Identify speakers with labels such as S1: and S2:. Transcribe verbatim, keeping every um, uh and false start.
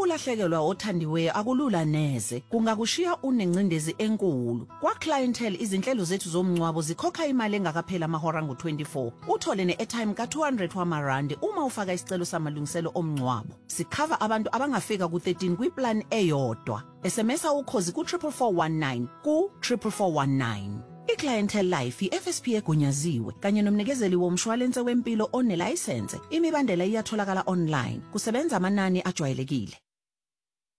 S1: Ukulahlekelwa othandiweyo akulula neze, kungakushiya unencindezi enkulu. Kwa clientele izinhlelo zethu zomncwabo zikhokha imali engakaphela amahora angu twenty-four. Uthole ne-airtime ka two hundred wamarandi uma ufaka isicelo samalungiselo omncwabo. Sikhava abantu abangafika ku thirteen kwiplan eyodwa. S M S ukhozi ku four four four one nine ku four four four one nine. I-Clientele Life i-F S P egunyaziwe kanye nomnikezeli womshwalense wempilo onelicense. Imibandela iyatholakala online. Kusebenza amanani ajwayelekile.